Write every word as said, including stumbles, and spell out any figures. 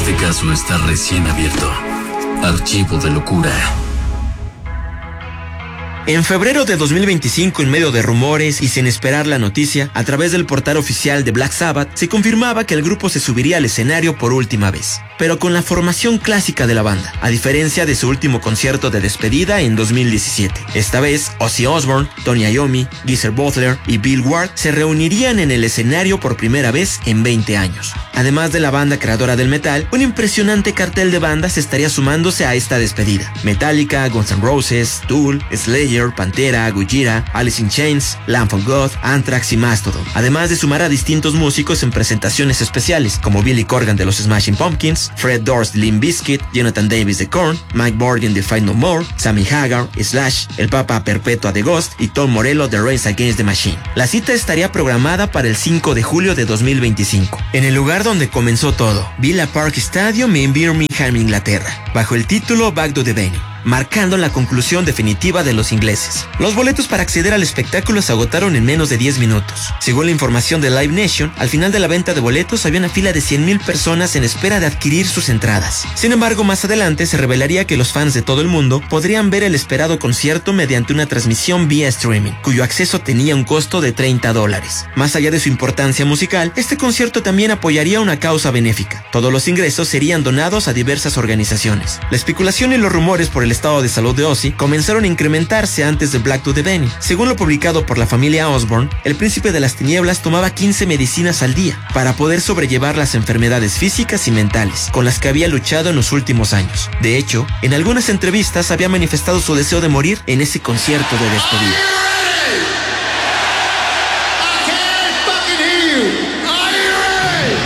Este caso está recién abierto. Archivo de locura. En febrero de dos mil veinticinco, en medio de rumores y sin esperar la noticia, a través del portal oficial de Black Sabbath, se confirmaba que el grupo se subiría al escenario por última vez, pero con la formación clásica de la banda, a diferencia de su último concierto de despedida en dos mil diecisiete. Esta vez, Ozzy Osbourne, Tony Iommi, Geezer Butler y Bill Ward se reunirían en el escenario por primera vez en veinte años. Además de la banda creadora del metal, un impresionante cartel de bandas estaría sumándose a esta despedida. Metallica, Guns N' Roses, Tool, Slayer, Pantera, Gojira, Alice in Chains, Lamb of God, Anthrax y Mastodon, además de sumar a distintos músicos en presentaciones especiales, como Billy Corgan de los Smashing Pumpkins, Fred Durst de Limp Bizkit, Jonathan Davis de Korn, Mike Morgan de Fight No More, Sammy Hagar, Slash, el Papa Perpetua de Ghost y Tom Morello de Rage Against the Machine. La cita estaría programada para el cinco de julio de dos mil veinticinco, en el lugar donde comenzó todo, Villa Park Stadium en Birmingham, Inglaterra, bajo el título Back to the Venue, marcando la conclusión definitiva de los ingleses. Los boletos para acceder al espectáculo se agotaron en menos de diez minutos. Según la información de Live Nation, al final de la venta de boletos había una fila de cien mil personas en espera de adquirir sus entradas. Sin embargo, más adelante se revelaría que los fans de todo el mundo podrían ver el esperado concierto mediante una transmisión vía streaming, cuyo acceso tenía un costo de treinta dólares. Más allá de su importancia musical, este concierto también apoyaría una causa benéfica. Todos los ingresos serían donados a diversas organizaciones. La especulación y los rumores por el estado de salud de Ozzy comenzaron a incrementarse antes de Back to the Venue. Según lo publicado por la familia Osbourne, el príncipe de las tinieblas tomaba quince medicinas al día para poder sobrellevar las enfermedades físicas y mentales con las que había luchado en los últimos años. De hecho, en algunas entrevistas había manifestado su deseo de morir en ese concierto de despedida.